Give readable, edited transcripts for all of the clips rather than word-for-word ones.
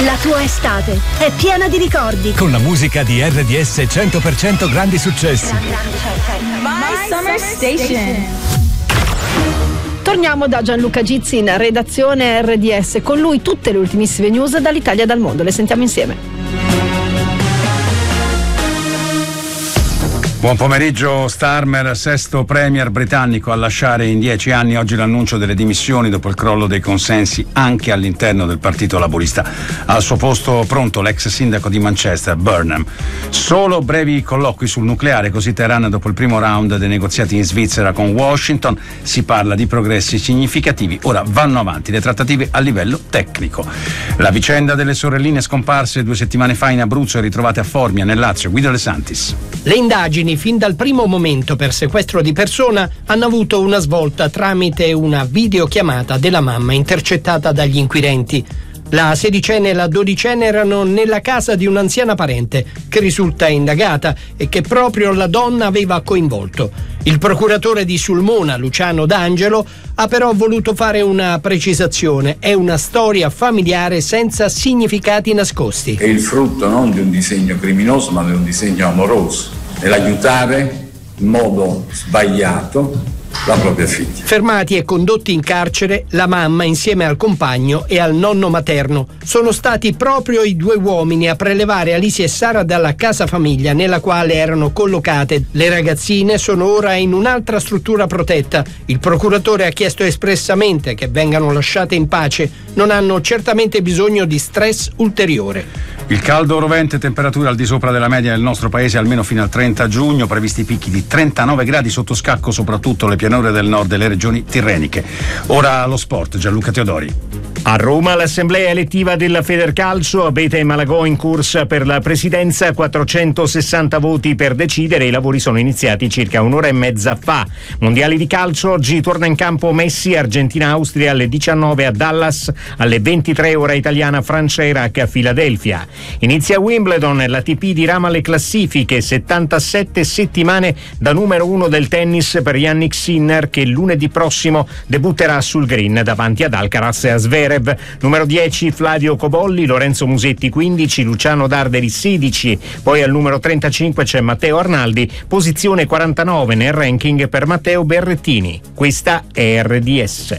La tua estate è piena di ricordi. Con la musica di RDS 100% grandi successi. My Summer Station. Torniamo da Gianluca Gizzi in redazione RDS. Con lui tutte le ultimissime news dall'Italia e dal mondo. Le sentiamo insieme. Buon pomeriggio. Starmer, sesto premier britannico a lasciare in 10 anni. Oggi l'annuncio delle dimissioni dopo il crollo dei consensi anche all'interno del partito laburista. Al suo posto pronto l'ex sindaco di Manchester, Burnham. Solo brevi colloqui sul nucleare, così Teheran dopo il primo round dei negoziati in Svizzera con Washington. Si parla di progressi significativi, ora vanno avanti le trattative a livello tecnico. La vicenda delle sorelline scomparse 2 settimane fa in Abruzzo e ritrovate a Formia nel Lazio. Guido De Santis. Le indagini fin dal primo momento per sequestro di persona hanno avuto una svolta tramite una videochiamata della mamma intercettata dagli inquirenti. La 16enne e la 12enne erano nella casa di un'anziana parente che risulta indagata e che proprio la donna aveva coinvolto. Il procuratore di Sulmona, Luciano D'Angelo, ha però voluto fare una precisazione: è una storia familiare senza significati nascosti. È il frutto non di un disegno criminoso ma di un disegno amoroso, nell'aiutare in modo sbagliato la propria figlia. Fermati e condotti in carcere la mamma insieme al compagno e al nonno materno. Sono stati proprio i 2 uomini a prelevare Alice e Sara dalla casa famiglia nella quale erano collocate. Le ragazzine sono ora in un'altra struttura protetta. Il procuratore ha chiesto espressamente che vengano lasciate in pace. Non hanno certamente bisogno di stress ulteriore. Il caldo rovente, temperature al di sopra della media nel nostro paese almeno fino al 30 giugno, previsti picchi di 39 gradi sotto scacco soprattutto le pianure del nord e le regioni tirreniche. Ora lo sport, Gianluca Teodori. A Roma l'assemblea elettiva della Federcalcio, Abete e Malagò in corsa per la presidenza, 460 voti per decidere. I lavori sono iniziati circa un'ora e mezza fa. Mondiali di calcio, oggi torna in campo Messi, Argentina-Austria alle 19 a Dallas, alle 23 ora italiana Francia-Iraq a Filadelfia. Inizia Wimbledon, l'ATP dirama le classifiche, 77 settimane da numero 1 del tennis per Jannik Sinner, che lunedì prossimo debutterà sul green davanti ad Alcaraz e a Zverev. Numero 10 Flavio Cobolli, Lorenzo Musetti 15, Luciano Darderi 16, poi al numero 35 c'è Matteo Arnaldi, posizione 49 nel ranking per Matteo Berrettini. Questa è RDS.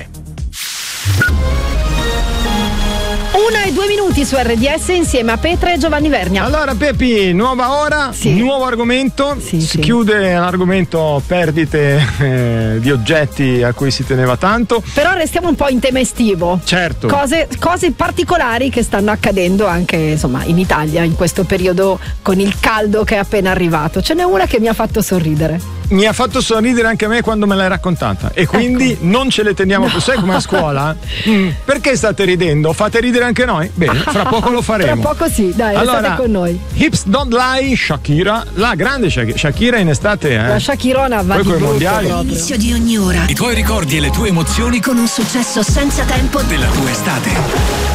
1:02 su RDS insieme a Petra e Giovanni Vernia. Allora Pepi, nuova ora, sì. Nuovo argomento, si chiude l'argomento perdite di oggetti a cui si teneva tanto. Però restiamo un po' in tema estivo. Certo. Cose particolari che stanno accadendo anche insomma in Italia in questo periodo con il caldo che è appena arrivato. Ce n'è una che mi ha fatto sorridere. Mi ha fatto sorridere anche a me quando me l'hai raccontata e quindi non ce le teniamo più. Sai come a scuola? Perché state ridendo? Fate ridere anche noi? Bene, fra poco lo faremo. Tra poco sì, dai, allora, state con noi. Hips Don't Lie, Shakira, la grande Shakira in estate. La Shakirona va poi di brutto mondiali. L'inizio di ogni ora. I tuoi ricordi e le tue emozioni Con un successo senza tempo della tua estate.